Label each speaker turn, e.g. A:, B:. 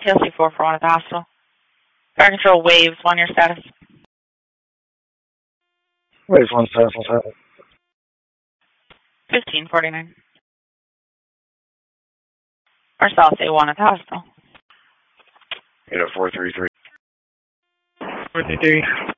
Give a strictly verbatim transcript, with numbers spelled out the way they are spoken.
A: T L C four four one at the hospital. Fire control waves, one your status.
B: Waves one status, one status.
A: fifteen forty-nine. Marcellus A one at the hospital.
B: eight oh four three three.
C: four three three.